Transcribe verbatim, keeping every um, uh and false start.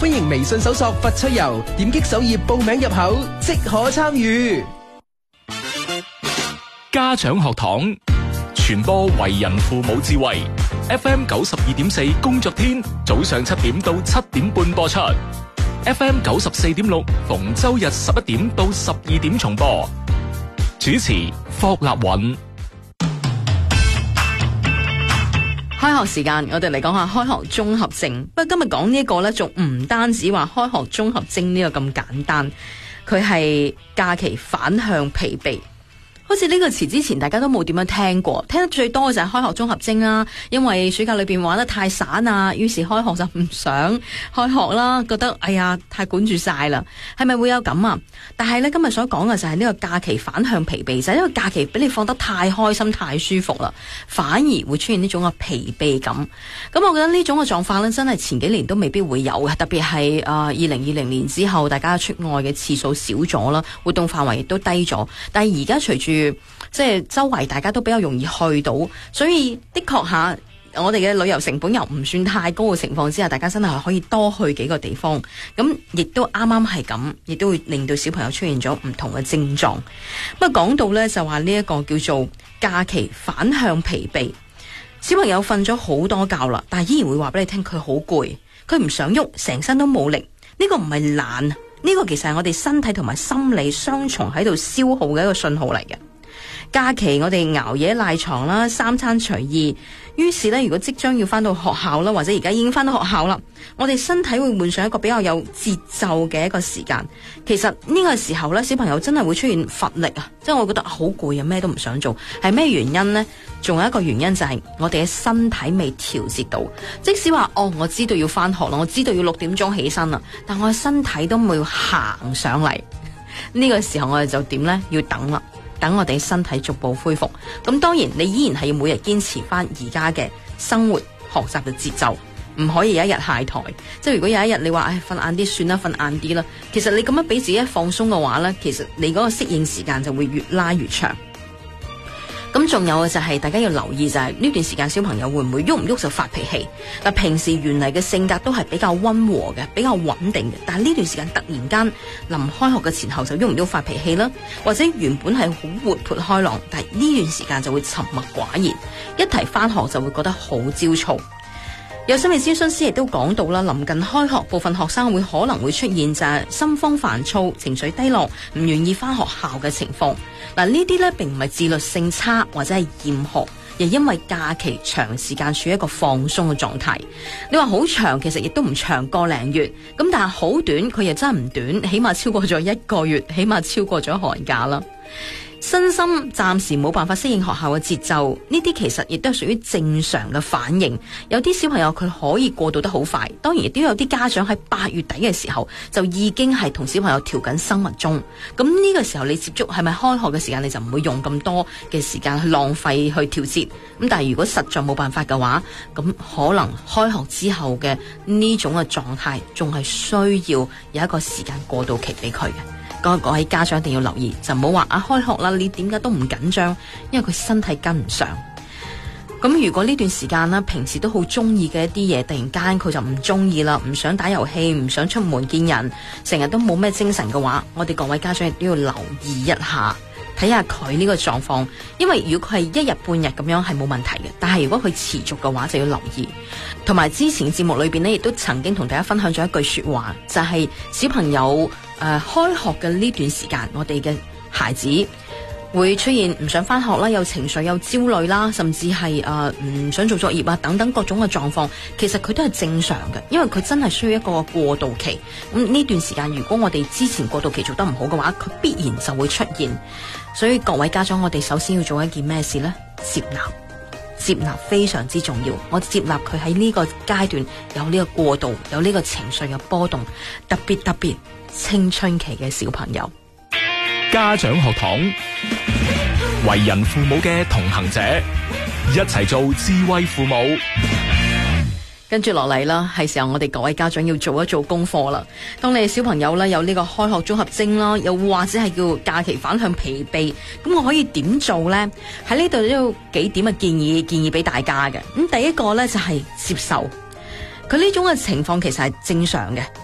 歡迎微信搜索佛趣遊，點擊首頁報名入口，即可參與。 家長學堂傳播為人父母智慧 ，F M 九十二點四工作天早上七點到七點半播出 ，F M 九十四點六逢周日十一點到十二點重播。主持霍立允。 開學時間，我哋嚟講下開學綜合症。不過今日講呢一個呢，仲唔單止話開學綜合症呢個咁簡單，佢係假期反向疲憊。好似呢個詞之前大家都冇點樣聽過，聽得最多嘅就係開學綜合症啦。因為暑假裏邊玩得太散啊，於是開學就唔想開學啦，覺得哎呀太管住晒啦，係咪會有咁啊？但係呢，今日所講嘅就係呢個假期反向疲憊，就係因為假期俾你放得太開心太舒服啦，反而會出現呢種嘅疲憊感。咁我覺得呢種嘅狀況呢，真係前幾年都未必會有嘅，特別係誒二零二零年之後，大家出外嘅次數少咗啦，活動範圍亦都低咗。但係而家隨住即係周圍大家都比較容易去到，所以的確下我哋嘅旅遊成本又唔算太高嘅情況之下，大家真係可以多去幾個地方。咁亦都啱啱係咁，亦都會令到小朋友出現咗唔同嘅症狀。不過講到呢，就話呢一個叫做假期反向疲憊，小朋友瞓咗好多覺啦，但係依然會話俾你聽佢好攰，佢唔想喐，成身都冇力。呢個唔係懶，呢個其實係我哋身體同埋心理雙重喺度消耗嘅一個信號嚟嘅。假期我哋熬夜賴床啦，三餐隨意，於是呢，如果即將要翻到學校啦，或者而家已經翻到學校啦，我哋身體會換上一個比較有節奏嘅一個時間。其實呢個時候呢，小朋友真係會出現乏力啊，即係我覺得好攰啊，咩都唔想做。係咩原因呢？仲有一個原因就係我哋嘅身體未調節到，即使話哦，我知道要翻學啦，我知道要六點鐘起身啦，但我嘅身體都冇行上嚟。呢個時候我哋就點呢？要等啦。等我哋身體逐步恢復，咁當然你依然係要每日堅持翻而家嘅生活學習嘅節奏，唔可以有一日懈怠。即係如果有一日你話唉瞓晏啲算啦，瞓晏啲啦，其實你咁樣俾自己放鬆嘅話呢，其實你嗰個適應時間就會越拉越長。咁仲有嘅就係大家要留意，就係呢段時間小朋友會唔會喐唔喐就發脾氣。嗱，平時原嚟嘅性格都係比較温和嘅，比較穩定嘅，但係呢段時間突然間臨開學嘅前後就喐唔喐發脾氣啦，或者原本係好活潑開朗，但係呢段時間就會沉默寡言，一提翻學就會覺得好焦躁。有心理諮詢師亦都講到啦，臨近開學，部分學生會可能會出現就係心慌煩躁、情緒低落、唔願意翻學校嘅情況。嗱，呢啲呢並唔係自律性差或者係厭學，亦因為假期長時間處於一個放鬆嘅狀態。你話好長，其實亦都唔長個零月，咁但係好短，佢又真係唔短，起碼超過咗一個月，起碼超過咗寒假啦。身心暫時冇辦法適應學校嘅節奏，呢啲其實亦都係屬於正常嘅反應。有啲小朋友佢可以過渡得好快，當然亦都有啲家長喺八月底嘅時候就已經係同小朋友調緊生物鐘。咁呢個時候你接觸係咪開學嘅時間，你就唔會用咁多嘅時間去浪費去調節。咁但係如果實在冇辦法嘅話，咁可能開學之後嘅呢種嘅狀態仲係需要有一個時間過渡期俾佢嘅。各位家長一定要留意，就唔好話啊開學啦，你點解都唔緊張？因為佢身體跟唔上。咁如果呢段時間啦，平時都好中意嘅一啲嘢，突然間佢就唔中意啦，唔想打遊戲，唔想出門見人，成日都冇咩精神嘅話，我哋各位家長亦都要留意一下，睇下佢呢個狀況。因為如果佢係一日半日咁樣係冇問題嘅，但係如果佢持續嘅話就要留意。同埋之前節目裏邊呢，亦都曾經同大家分享咗一句說話，就係、是、小朋友誒、呃、開學嘅呢段時間，我哋嘅孩子會出現唔想翻學啦，有情緒有焦慮啦，甚至係誒唔想做作業啊等等各種嘅狀況，其實佢都係正常嘅，因為佢真係需要一個過渡期。咁呢段時間如果我哋之前過渡期做得唔好嘅話，佢必然就會出現。所以各位家長，我哋首先要做一件咩事呢？接納。接納非常之重要，我接納佢喺呢個階段有呢個過渡，有呢個情緒嘅波動，特別特別青春期嘅小朋友。 家長學堂，為人父母嘅同行者，一齊做智慧父母。 跟住落嚟啦，係時候我哋各位家長要做一做功課啦。當你小朋友咧有呢個開學綜合徵啦，又或者係叫假期反向疲憊，咁我可以點做呢？喺呢度都有幾點嘅建議，建議俾大家嘅。咁第一個呢，就係接受佢呢種嘅情況，其實係正常嘅。